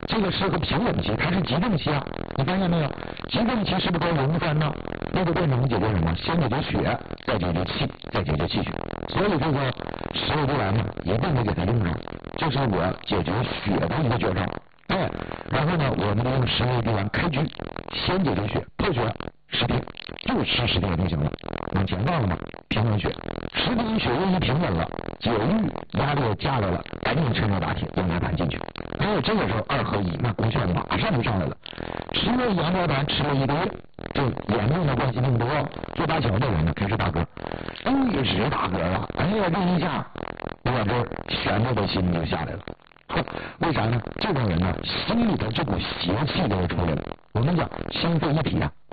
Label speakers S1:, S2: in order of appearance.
S1: 这个适合平稳期，它是急症期啊。你发现没有？急症期是不是该溶栓呢？那就变成解决什么？先解决血，再解决气，再解决气血。所以这个十味地丸呢，一定得给它用上，这是我解决血的一个绝招。哎，然后呢，我们用十味地丸开局，先解决血，破血10天，就吃10天就行了。往前放了嘛，平稳血，10天血液一平稳了，解郁压力下来了，赶紧趁热打铁，用奶盘进去。哎，这个时候2合1，那功效马上就上来了。吃了羊膜丸吃了1个月，这严重的冠心病多做搭桥的人呢开始打嗝，一直打嗝啊！哎呀，这一下我这悬着的心就下来了。为啥呢？这种人呢，心里头这股邪气就出来了。我们讲心肺一体啊，